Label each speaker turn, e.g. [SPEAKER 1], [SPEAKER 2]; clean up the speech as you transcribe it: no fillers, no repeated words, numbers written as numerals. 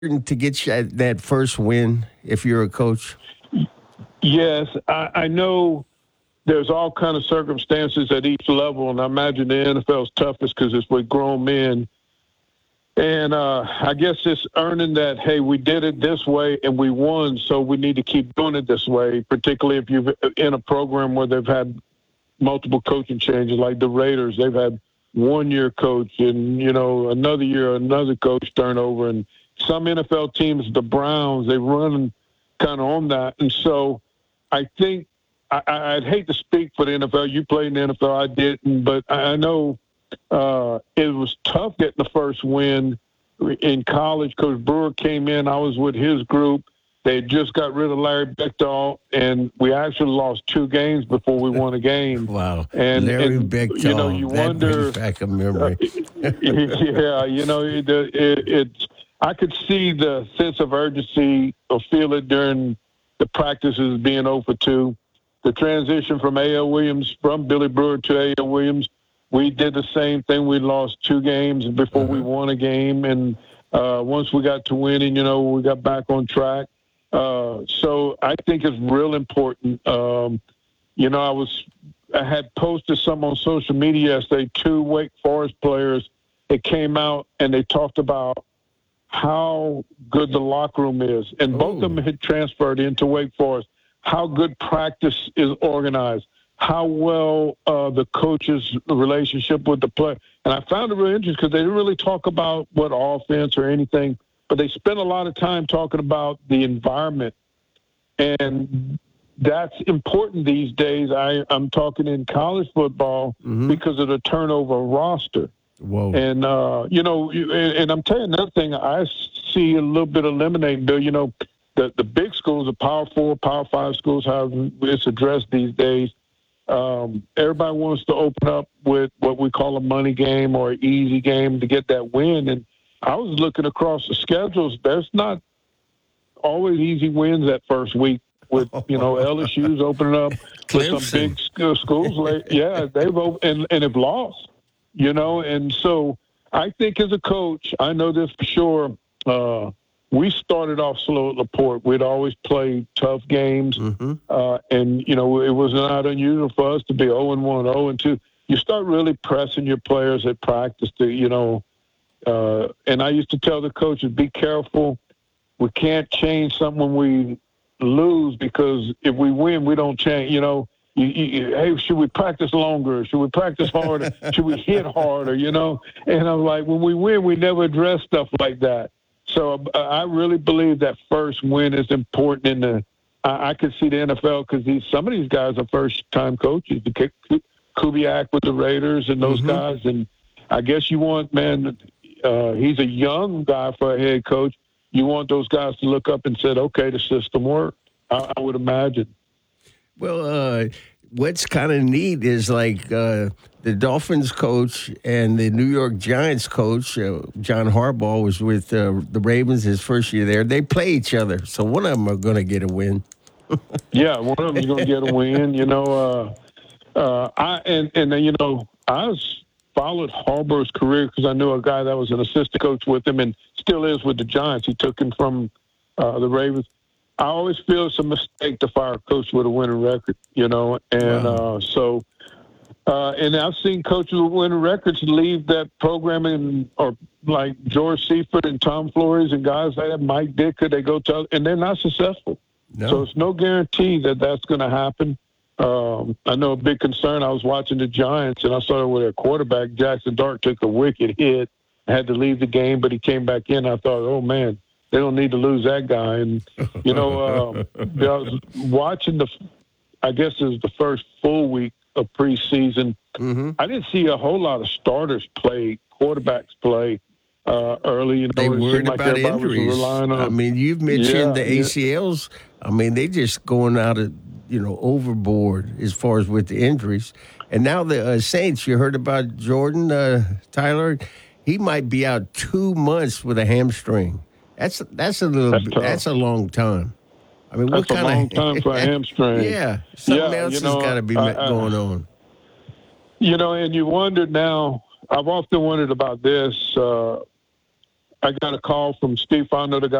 [SPEAKER 1] to get you that first win if you're a coach?
[SPEAKER 2] Yes, I know there's all kind of circumstances at each level, and I imagine the NFL's toughest because it's with grown men. And I guess it's earning that, hey, we did it this way and we won, so we need to keep doing it this way, particularly if you're in a program where they've had multiple coaching changes, like the Raiders. They've had one-year coach and, another year, another coach turnover. And some NFL teams, the Browns, they run kind of on that. And so I think I'd hate to speak for the NFL. You played in the NFL. I didn't. But I know it was tough getting the first win in college. Coach Brewer came in. I was with his group. They just got rid of Larry Beckdahl, and we actually lost 2 games before we won a game.
[SPEAKER 1] Wow.
[SPEAKER 2] And
[SPEAKER 1] Larry Beckdahl,
[SPEAKER 2] you
[SPEAKER 1] that
[SPEAKER 2] wonder.
[SPEAKER 1] brings back a memory.
[SPEAKER 2] It's. I could see the sense of urgency or feel it during the practices being 0 for 2. The transition from A.L. Williams, from Billy Brewer to A.L. Williams, we did the same thing. We lost 2 games before we won a game, and once we got to winning, we got back on track. So I think it's real important. I had posted some on social media yesterday, 2 Wake Forest players. It came out and they talked about how good the locker room is. And both of them had transferred into Wake Forest. How good practice is organized. How well the coach's relationship with the player. And I found it really interesting because they didn't really talk about what offense or anything, but they spent a lot of time talking about the environment. And that's important these days. I'm talking in college football because of the turnover roster.
[SPEAKER 1] Whoa.
[SPEAKER 2] And, and I'm telling you another thing, I see a little bit eliminating, Bill. The big schools, the Power 4, Power 5 schools, how it's addressed these days, everybody wants to open up with what we call a money game or an easy game to get that win. And I was looking across the schedules. There's not always easy wins that first week with, LSU's opening up with some big schools. Yeah, they've opened and have lost, And so I think as a coach, I know this for sure, we started off slow at LaPorte. We'd always play tough games. And, it was not unusual for us to be 0-1, 0-2. You start really pressing your players at practice to, and I used to tell the coaches, be careful. We can't change something when we lose because if we win, we don't change, hey, should we practice longer? Should we practice harder? Should we hit harder, And I'm like, when we win, we never address stuff like that. So I really believe that first win is important. I could see the NFL because some of these guys are first-time coaches. Kubiak with the Raiders and those guys. And I guess you want, he's a young guy for a head coach. You want those guys to look up and say, okay, the system worked, I would imagine.
[SPEAKER 1] Well, what's kind of neat is the Dolphins coach and the New York Giants coach, John Harbaugh, was with the Ravens his first year there. They play each other, so one of them are going to get a win.
[SPEAKER 2] Yeah, one of them is going to get a win. I followed Harbaugh's career because I knew a guy that was an assistant coach with him and still is with the Giants. He took him from the Ravens. I always feel it's a mistake to fire a coach with a winning record, and wow. And I've seen coaches with winning records leave that program or like George Seifert and Tom Flores and guys like that, Mike Ditka, they go to, and they're not successful. No. So it's no guarantee that that's going to happen. I know a big concern. I was watching the Giants and I saw where their quarterback, Jackson Dart, took a wicked hit, had to leave the game, but he came back in. I thought, oh man, they don't need to lose that guy. And, I was watching I guess it was the first full week of preseason. I didn't see a whole lot of starters play, quarterbacks play early.
[SPEAKER 1] They worried about injuries. You've mentioned the ACLs. They just going out of, overboard as far as with the injuries. And now the Saints, you heard about Jordan, Tyler, he might be out 2 months with a hamstring. That's a long time.
[SPEAKER 2] That's a long time for a hamstring.
[SPEAKER 1] Yeah, something else has got to be going on.
[SPEAKER 2] And you wonder now. I've often wondered about this. I got a call from Steve Fonda, the guy